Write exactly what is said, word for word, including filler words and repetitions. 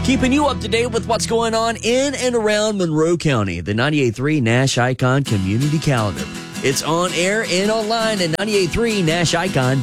Keeping you up to date with what's going on in and around Monroe County, the ninety-eight point three Nash Icon Community Calendar. It's on air and online at ninety-eight point three nash icon